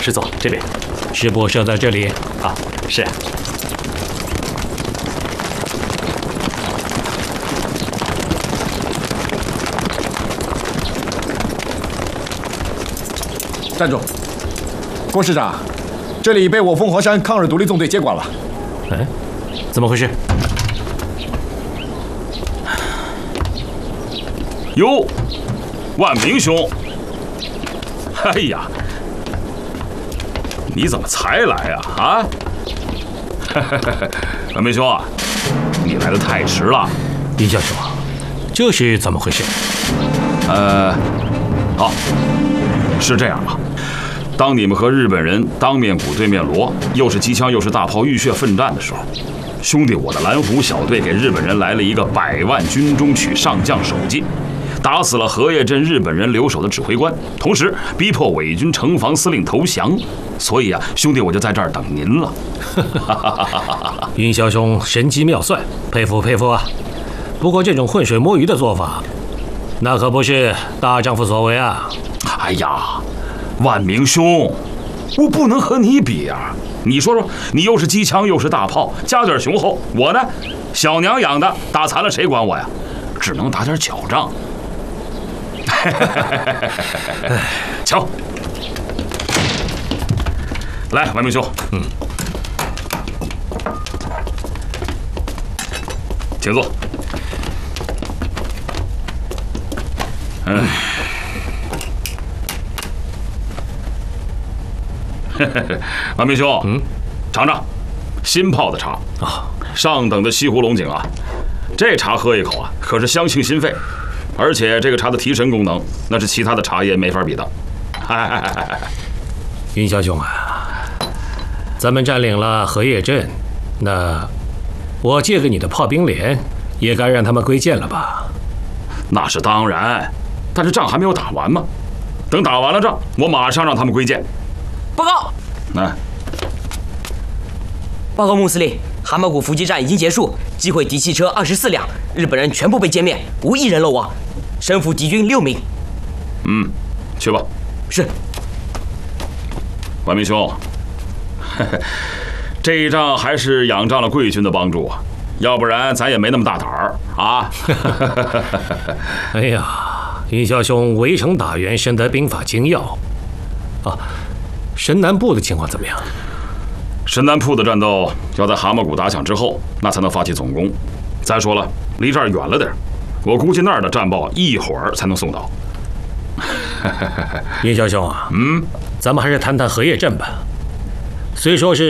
师座这边。 师部设在这里。 啊，是。 站住！郭师长，这里被我凤凰山抗日独立纵队接管了。 哎，怎么回事？ 哟，万明兄！哎呀，你怎么才来呀？啊？万明兄啊，你来的太迟了。 殷教授，这是怎么回事？ 是这样啊。当你们和日本人当面鼓对面锣，又是机枪又是大炮，浴血奋战的时候，兄弟我的蓝虎小队给日本人来了一个100万军中取上将首级，打死了荷叶镇日本人留守的指挥官，同时逼迫伪军城防司令投降。所以啊，兄弟我就在这儿等您了。 殷枭兄神机妙算，佩服佩服啊！不过这种浑水摸鱼的做法，那可不是大丈夫所为啊！ 哎呀，万明兄，我不能和你比啊！你说说，你又是机枪又是大炮，家底雄厚，我呢，小娘养的，打残了谁管我呀？只能打点巧仗。瞧，来，万明兄，请坐。万明兄，尝尝新泡的茶啊， 上等的西湖龙井啊，这茶喝一口啊，可是香清心肺，而且这个茶的提神功能，那是其他的茶叶没法比的。 殷枭兄啊，咱们占领了荷叶镇，那我借给你的炮兵连，也该让他们归建了吧？ 那是当然，但是仗还没有打完嘛，等打完了仗，我马上让他们归建。 报告！报告穆司令，蛤蟆谷伏击战已经结束，击毁敌汽车24辆，日本人全部被歼灭，无一人漏网，身俘敌军6名。 去吧。 是。 万明兄，这一仗还是仰仗了贵军的帮助啊，要不然咱也没那么大胆儿啊。 哎呀，殷枭兄围城打援，深得兵法精要啊。神南部的情况怎么样？ 神南铺的战斗要在蛤蟆谷打响之后，那才能发起总攻。再说了，离这儿远了点，我估计那儿的战报一会儿才能送到。 殷枭兄啊，咱们还是谈谈荷叶镇吧。虽说是